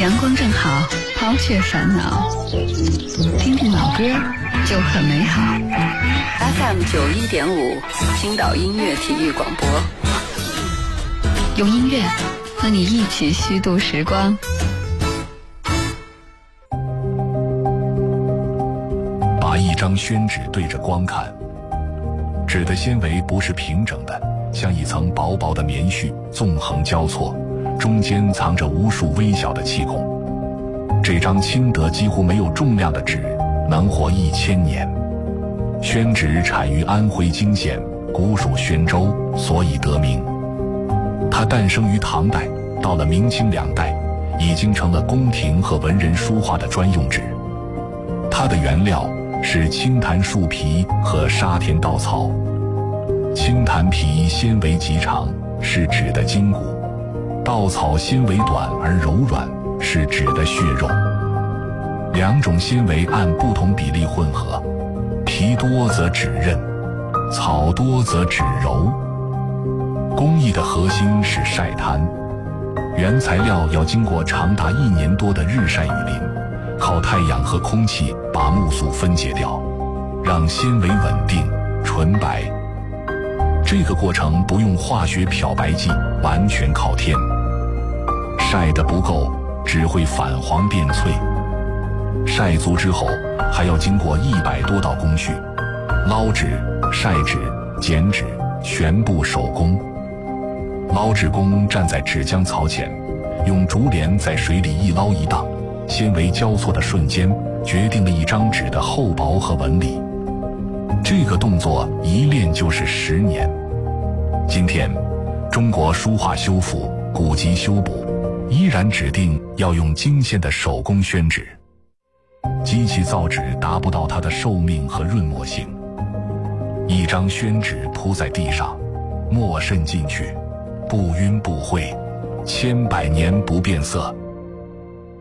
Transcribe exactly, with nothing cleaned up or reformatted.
阳光正好，抛却烦恼，听听老歌就很美好。 F M 九一点五，青岛音乐体育广播， 用音乐和你一起虚度时光。 把一张宣纸对着光看，纸的纤维不是平整的，像一层薄薄的棉絮，纵横交错，中间藏着无数微小的气孔。这张轻得几乎没有重量的纸能活一千年。宣纸产于安徽泾县，古属宣州，所以得名。它诞生于唐代，到了明清两代，已经成了宫廷和文人书画的专用纸。它的原料是青檀树皮和沙田稻草。青檀皮纤维极长，是纸的筋骨；稻草纤维短而柔软，是纸的血肉。两种纤维按不同比例混合，皮多则纸韧，草多则纸柔。工艺的核心是晒滩，原材料要经过长达一年多的日晒雨淋，靠太阳和空气把木素分解掉，让纤维稳定纯白。这个过程不用化学漂白剂，完全靠天。晒得不够，只会反黄变脆。晒足之后，还要经过一百多道工序，捞纸、晒纸、剪纸，全部手工。捞纸工站在纸浆槽前，用竹帘在水里一捞一荡，纤维交错的瞬间，决定了一张纸的厚薄和纹理。这个动作一练就是十年。今天，中国书画修复、古籍修补，依然指定要用精线的手工宣纸。机器造纸达不到它的寿命和润墨性。一张宣纸铺在地上，墨渗进去，不晕不秽，千百年不变色。